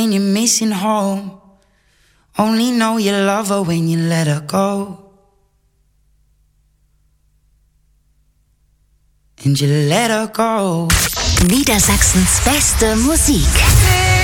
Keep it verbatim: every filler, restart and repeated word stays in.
When you're missing home, only know you love her when you let her go. And you let her go. Niedersachsens beste Musik.